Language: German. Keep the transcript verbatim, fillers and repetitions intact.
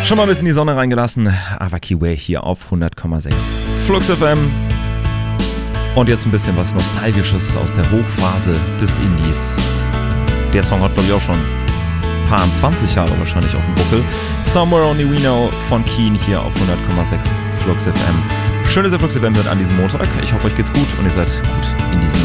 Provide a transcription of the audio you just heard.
Schon mal ein bisschen die Sonne reingelassen. Avaki Way hier auf hundert Komma sechs Flux F M. Und jetzt ein bisschen was Nostalgisches aus der Hochphase des Indies. Der Song hat, glaube ich, auch schon ein paar zwanzig Jahre wahrscheinlich auf dem Buckel. Somewhere Only We Know von Keen hier auf hundert Komma sechs Flux F M. Schön, dass ihr Flux F M hört an diesem Montag. Ich hoffe, euch geht's gut und ihr seid gut in diesem